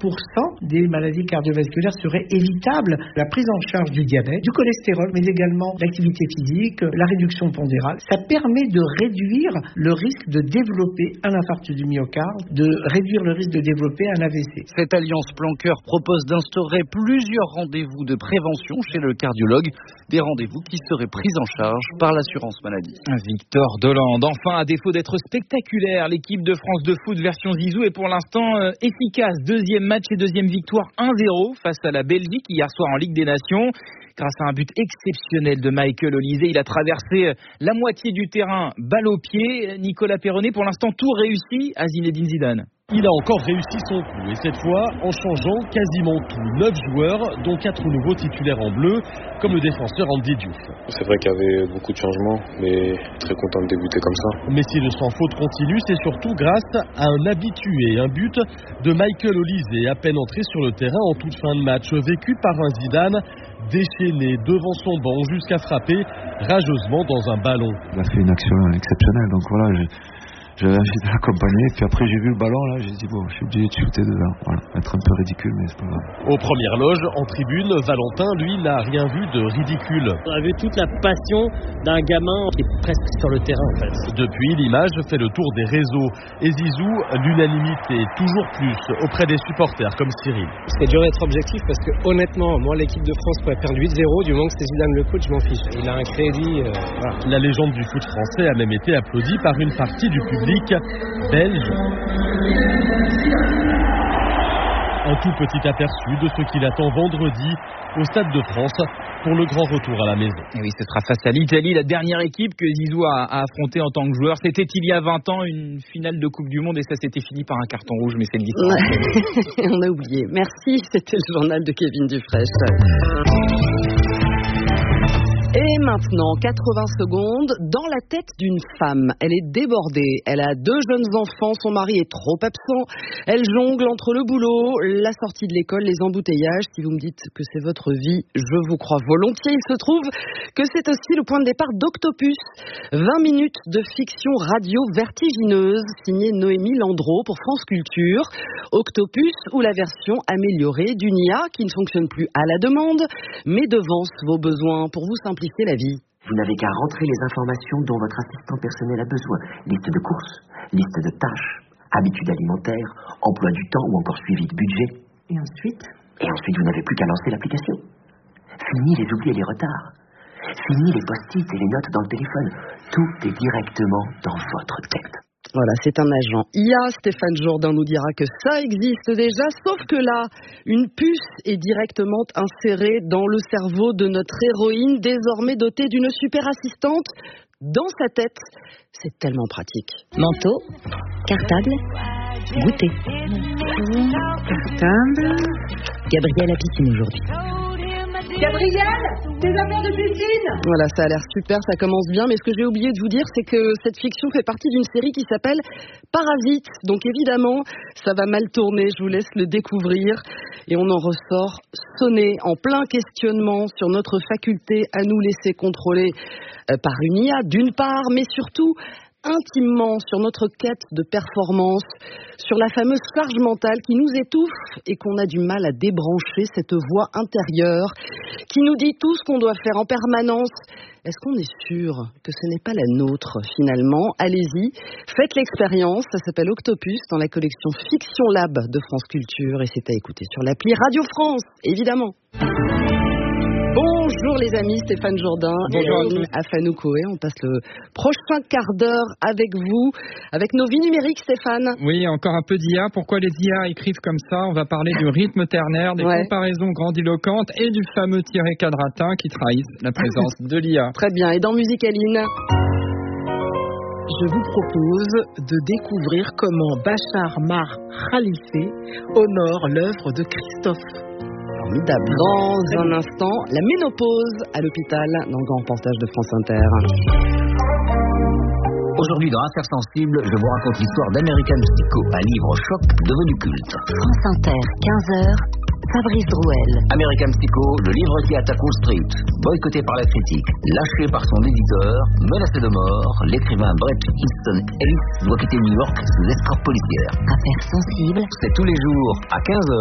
des maladies cardiovasculaires seraient évitables. La prise en charge du diabète, du cholestérol, mais également l'activité physique, la réduction pondérale, ça permet de réduire le risque de développer un infarctus du myocarde, de réduire le risque de développer un AVC. Cette alliance Plan-Cœur propose d'instaurer plusieurs rendez-vous de prévention chez le cardiologue, des rendez-vous qui seraient pris en charge par l'assurance maladie. Victor Dolande. Enfin, à défaut d'être spectaculaire, l'équipe de France de foot version Zizou est pour l'instant efficace. Deuxième match et deuxième victoire 1-0 face à la Belgique hier soir en Ligue des Nations. Grâce à un but exceptionnel de Michael Olise, il a traversé la moitié du terrain, balle au pied. Nicolas Perronnet, pour l'instant, tout réussi à Zinedine Zidane. Il a encore réussi son coup, et cette fois en changeant quasiment tout. 9 joueurs, dont 4 nouveaux titulaires en bleu, comme le défenseur Andy Diouf. C'est vrai qu'il y avait beaucoup de changements, mais très content de débuter comme ça. Mais si le sans faute continue, c'est surtout grâce à un habitué, un but de Michael Olise, à peine entré sur le terrain en toute fin de match, vécu par un Zidane déchaîné devant son banc jusqu'à frapper rageusement dans un ballon. Il a fait une action exceptionnelle, donc voilà, j'avais envie de l'accompagner, puis après j'ai vu le ballon là, j'ai dit bon, je suis obligé de shooter dedans. Voilà, être un peu ridicule, mais c'est pas grave. Aux premières loges, en tribune, Valentin, lui, n'a rien vu de ridicule. On a vu toute la passion d'un gamin qui est presque sur le terrain en fait. Depuis, l'image fait le tour des réseaux. Et Zizou, l'unanimité, toujours plus, auprès des supporters comme Cyril. C'est dur d'être objectif parce que honnêtement, moi l'équipe de France pourrait perdre 8-0, du moment que c'est Zidane le coach, je m'en fiche. Il a un crédit, voilà. La légende du foot français a même été applaudie par une partie du public belge. Un tout petit aperçu de ce qu'il attend vendredi au Stade de France pour le grand retour à la maison. Et oui, ce sera face à l'Italie, la dernière équipe que Zizou a affrontée en tant que joueur. C'était il y a 20 ans, une finale de Coupe du Monde, et ça s'était fini par un carton rouge, mais c'est une victoire. Ouais. On a oublié. Merci, c'était le journal de Kevin Dufresne. Et maintenant, 80 secondes dans la tête d'une femme. Elle est débordée, elle a 2 jeunes enfants, son mari est trop absent, elle jongle entre le boulot, la sortie de l'école, les embouteillages. Si vous me dites que c'est votre vie, je vous crois volontiers. Il se trouve que c'est aussi le point de départ d'Octopus. 20 minutes de fiction radio vertigineuse, signée Noémie Landreau pour France Culture. Octopus, ou la version améliorée d'une IA qui ne fonctionne plus à la demande, mais devance vos besoins pour vous simplifier la vie. Vous n'avez qu'à rentrer les informations dont votre assistant personnel a besoin. Liste de courses, liste de tâches, habitudes alimentaires, emploi du temps ou encore suivi de budget. Et ensuite, vous n'avez plus qu'à lancer l'application. Fini les oublis et les retards. Fini les post-it et les notes dans le téléphone. Tout est directement dans votre tête. Voilà, c'est un agent IA. Stéphane Jourdain nous dira que ça existe déjà, sauf que là, une puce est directement insérée dans le cerveau de notre héroïne, désormais dotée d'une super assistante dans sa tête. C'est tellement pratique. Manteau, cartable, goûter. cartable. Gabriel à piscine aujourd'hui. Gabriel, tes affaires de piscine. Voilà, ça a l'air super, ça commence bien, mais ce que j'ai oublié de vous dire, c'est que cette fiction fait partie d'une série qui s'appelle Parasite. Donc évidemment, ça va mal tourner, je vous laisse le découvrir. Et on en ressort sonné, en plein questionnement sur notre faculté à nous laisser contrôler par une IA, d'une part, mais surtout intimement sur notre quête de performance, sur la fameuse charge mentale qui nous étouffe et qu'on a du mal à débrancher, cette voix intérieure qui nous dit tout ce qu'on doit faire en permanence. Est-ce qu'on est sûr que ce n'est pas la nôtre finalement? Allez-y, faites l'expérience, ça s'appelle Octopus dans la collection Fiction Lab de France Culture et c'est à écouter sur l'appli Radio France, évidemment. Bonjour les amis, Stéphane Jourdain et Afanou Koé. On passe le prochain quart d'heure avec vous, avec nos vies numériques, Stéphane. Oui, encore un peu d'IA. Pourquoi les IA écrivent comme ça? On va parler du rythme ternaire, des comparaisons grandiloquentes et du fameux tiré quadratin qui trahissent la présence de l'IA. Très bien. Et dans Musicaline, je vous propose de découvrir comment Bachar Mar Khalife honore l'œuvre de Christophe. Formidable. Dans un instant, la ménopause à l'hôpital dans le grand reportage de France Inter. Aujourd'hui, dans Affaires sensibles, je vous raconte l'histoire d'American Psycho, un livre choc devenu culte. France Inter, 15h, Fabrice Drouel. American Psycho, le livre qui attaque Wall Street, boycotté par la critique, lâché par son éditeur, menacé de mort, l'écrivain Bret Easton Ellis doit quitter New York sous escorte policière. Affaires sensibles, c'est tous les jours à 15h.